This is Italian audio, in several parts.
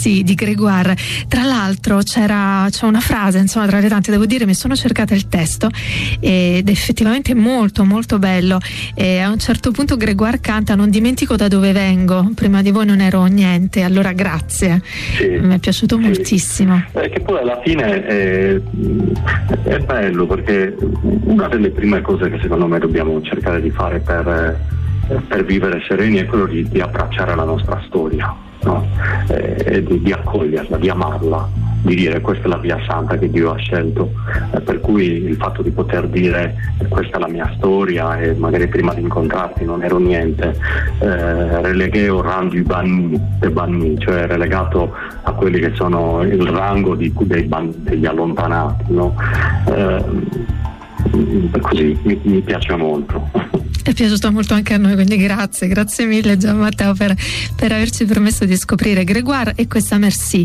Merci di Grégoire. Tra l'altro c'è una frase, insomma, tra le tante, devo dire, mi sono cercata il testo ed è effettivamente molto molto bello, e a un certo punto Grégoire canta: non dimentico da dove vengo, prima di voi non ero niente, allora grazie. Sì, mi è piaciuto moltissimo. Che poi alla fine è bello, perché una delle prime cose che secondo me dobbiamo cercare di fare per vivere sereni è quello di abbracciare la nostra storia, no? E di accoglierla, di amarla, di dire questa è la via santa che Dio ha scelto, per cui il fatto di poter dire questa è la mia storia e magari prima di incontrarti non ero niente, releghe au rang du banni, cioè relegato a quelli che sono il rango degli allontanati, no? Così mi piace molto. È piaciuto molto anche a noi, quindi grazie mille Gian Matteo per averci permesso di scoprire Grégoire e questa Merci.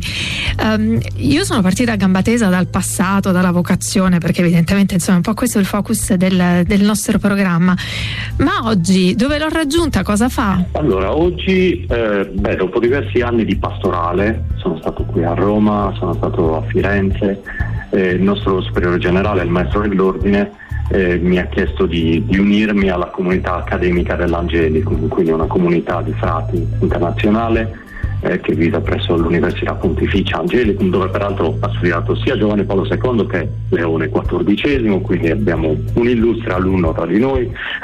Io sono partita a gamba tesa dal passato, dalla vocazione, perché evidentemente insomma un po' questo è il focus del nostro programma, ma oggi dove l'ho raggiunta, cosa fa? Allora, oggi dopo diversi anni di pastorale sono stato qui a Roma, sono stato a Firenze, il nostro superiore generale, il maestro dell'ordine, mi ha chiesto di unirmi alla comunità accademica dell'Angelico, quindi una comunità di frati internazionale che vive presso l'Università Pontificia Angelicum, dove peraltro ha studiato sia Giovanni Paolo II che Leone XIV, quindi abbiamo un illustre alunno tra di noi.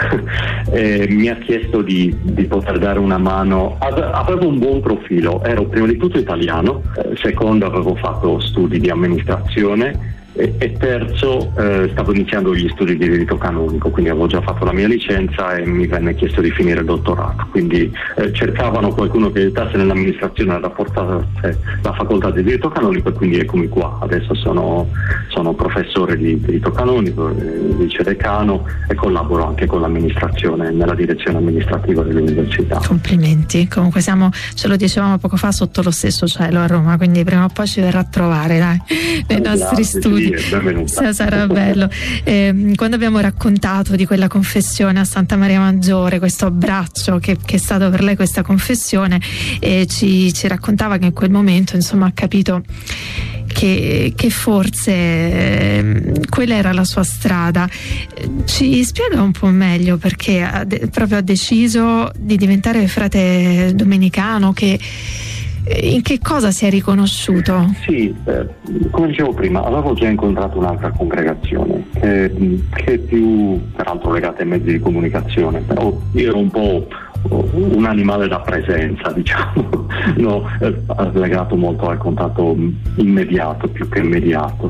Mi ha chiesto di poter dare una mano. Avevo un buon profilo, ero prima di tutto italiano, secondo avevo fatto studi di amministrazione, e terzo stavo iniziando gli studi di diritto canonico, quindi avevo già fatto la mia licenza e mi venne chiesto di finire il dottorato, quindi cercavano qualcuno che aiutasse nell'amministrazione a rafforzare la facoltà di diritto canonico, e quindi eccomi qua. Adesso sono professore di diritto canonico, vicedecano, e collaboro anche con l'amministrazione nella direzione amministrativa dell'università. Complimenti, comunque ce lo dicevamo poco fa, sotto lo stesso cielo a Roma, quindi prima o poi ci verrà a trovare, dai, nei nostri studi. Sarà bello. Quando abbiamo raccontato di quella confessione a Santa Maria Maggiore, questo abbraccio che è stato per lei questa confessione, ci raccontava che in quel momento insomma ha capito che forse quella era la sua strada. Ci spiega un po' meglio perché proprio ha deciso di diventare frate domenicano, in che cosa si è riconosciuto? Sì, come dicevo prima, avevo già incontrato un'altra congregazione che è più peraltro legata ai mezzi di comunicazione, però io ero un po' un animale da presenza, diciamo, no, legato molto al contatto immediato più che immediato.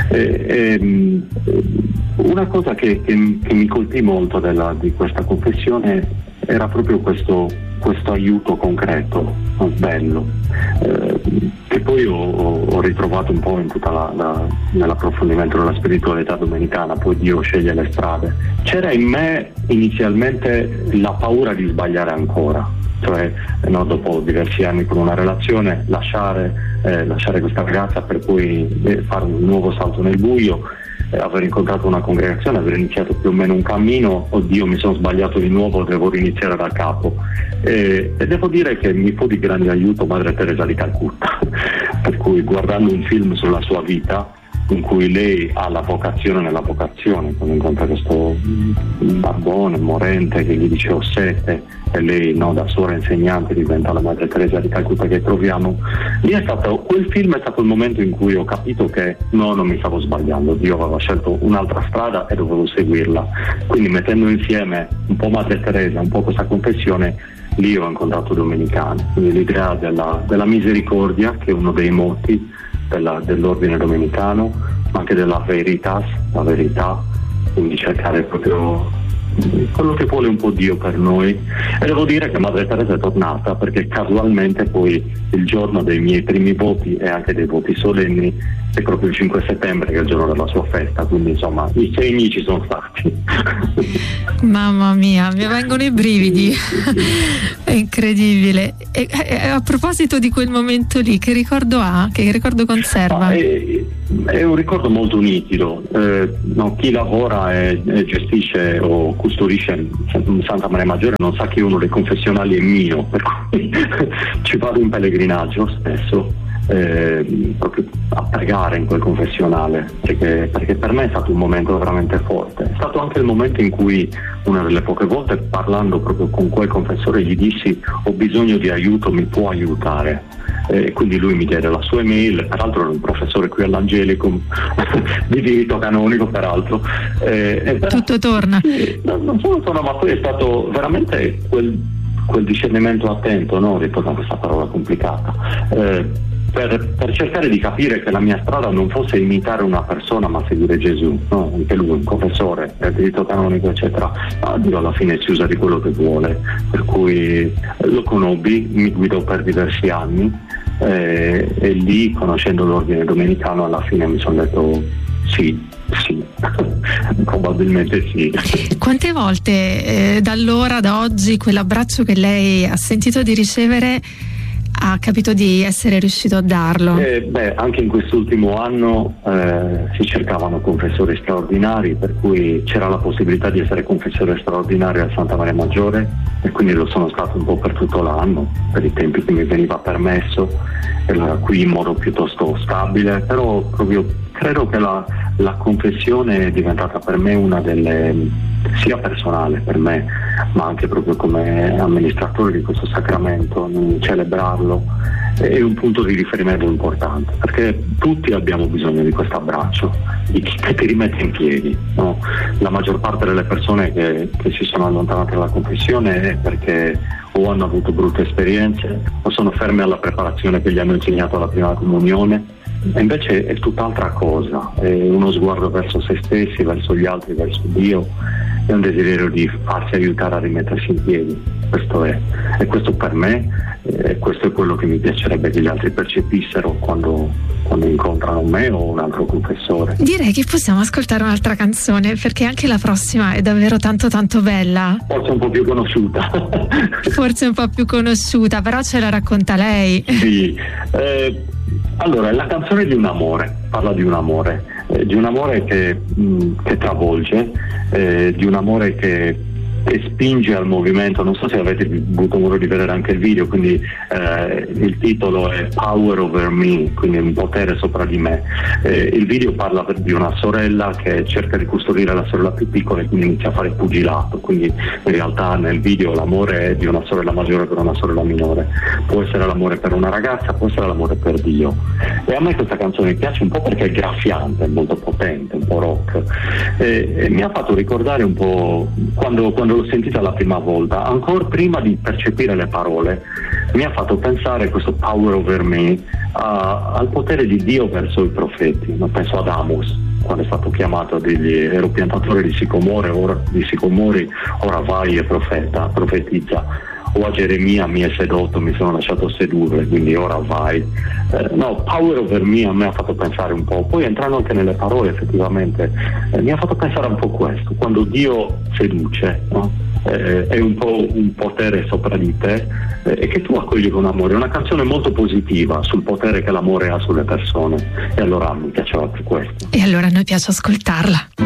Una cosa che mi colpì molto di questa confessione era proprio questo aiuto concreto, bello, che poi ho ritrovato un po' in tutta nell'approfondimento della spiritualità domenicana. Poi Dio sceglie le strade. C'era in me inizialmente la paura di sbagliare ancora, cioè dopo diversi anni con una relazione lasciare questa ragazza per poi fare un nuovo salto nel buio, aver incontrato una congregazione, aver iniziato più o meno un cammino. Oddio, mi sono sbagliato di nuovo, devo riniziare da capo, e devo dire che mi fu di grande aiuto Madre Teresa di Calcutta per cui, guardando un film sulla sua vita in cui lei ha la vocazione nella vocazione, quando incontra questo barbone morente che gli dice ho sete, e lei da suora insegnante diventa la Madre Teresa di Calcutta che troviamo lì. Quel film è stato il momento in cui ho capito che non mi stavo sbagliando, Dio aveva scelto un'altra strada e dovevo seguirla. Quindi, mettendo insieme un po' Madre Teresa, un po' questa confessione, lì ho incontrato Domenicani, quindi l'idea della misericordia, che è uno dei moti dell'ordine domenicano, ma anche della veritas, la verità, quindi cercare proprio quello che vuole un po' Dio per noi. E devo dire che Madre Teresa è tornata, perché casualmente poi il giorno dei miei primi voti e anche dei voti solenni è proprio il 5 settembre, che è il giorno della sua festa, quindi insomma i segni ci sono stati. Mamma mia, mi vengono i brividi. È incredibile. E a proposito di quel momento lì, che ricordo ha? Che ricordo conserva? È un ricordo molto nitido. Chi lavora e gestisce o custodisce Santa Maria Maggiore non sa che uno dei confessionali è mio, per cui ci vado in pellegrinaggio spesso, proprio a pregare in quel confessionale, perché per me è stato un momento veramente forte. È stato anche il momento in cui, una delle poche volte, parlando proprio con quel confessore, gli dissi: ho bisogno di aiuto, mi può aiutare? Quindi lui mi diede la sua email, peraltro era un professore qui all'Angelicum di diritto canonico, peraltro. Tutto torna. Non solo torna, ma poi è stato veramente quel discernimento attento, no? Ritorno a questa parola complicata, per cercare di capire che la mia strada non fosse imitare una persona ma seguire Gesù, no? Anche lui, un confessore del diritto canonico, eccetera, ma Dio alla fine si usa di quello che vuole, per cui lo conobbi, mi guidò per diversi anni, e lì, conoscendo l'ordine domenicano, alla fine mi sono detto sì, probabilmente sì. Quante volte da allora, da oggi, quell'abbraccio che lei ha sentito di ricevere ha capito di essere riuscito a darlo? Anche in quest'ultimo anno si cercavano confessori straordinari, per cui c'era la possibilità di essere confessore straordinario a Santa Maria Maggiore, e quindi lo sono stato un po' per tutto l'anno, per i tempi che mi veniva permesso, qui in modo piuttosto stabile, però proprio credo che la confessione è diventata per me una delle, sia personale per me, ma anche proprio come amministratore di questo sacramento, celebrarlo è un punto di riferimento importante, perché tutti abbiamo bisogno di questo abbraccio, che ti rimette in piedi, no? La maggior parte delle persone che si sono allontanate dalla confessione è perché o hanno avuto brutte esperienze o sono ferme alla preparazione che gli hanno insegnato alla prima comunione, e invece è tutt'altra cosa, è uno sguardo verso se stessi, verso gli altri, verso Dio, è un desiderio di farsi aiutare a rimettersi in piedi. Questo è, e questo per me, questo è quello che mi piacerebbe che gli altri percepissero quando incontrano me o un altro confessore. Direi che possiamo ascoltare un'altra canzone, perché anche la prossima è davvero tanto tanto bella. Forse un po' più conosciuta. Forse un po' più conosciuta, però ce la racconta lei. Sì, allora è la canzone di un amore, parla di un amore che travolge, di un amore che spinge al movimento. Non so se avete avuto modo di vedere anche il video, quindi il titolo è Power Over Me, quindi un potere sopra di me. Il video parla di una sorella che cerca di custodire la sorella più piccola e quindi inizia a fare pugilato, quindi in realtà nel video l'amore è di una sorella maggiore per una sorella minore. Può essere l'amore per una ragazza, può essere l'amore per Dio, e a me questa canzone piace un po' perché è graffiante, è molto potente, un po' rock, e mi ha fatto ricordare un po' quando l'ho sentita la prima volta, ancora prima di percepire le parole, mi ha fatto pensare questo Power Over Me al potere di Dio verso i profeti. Non penso ad Amos, quando è stato chiamato a dirgli: ero piantatore di sicomori, ora vai e profetizza. O a Geremia: mi è sedotto, mi sono lasciato sedurre, quindi ora vai. Power Over Me a me ha fatto pensare un po', poi entrando anche nelle parole effettivamente mi ha fatto pensare un po' questo, quando Dio seduce, no? È un po' un potere sopra di te, e che tu accogli con amore. È una canzone molto positiva sul potere che l'amore ha sulle persone, e allora mi piaceva più questo. E allora a noi piace ascoltarla.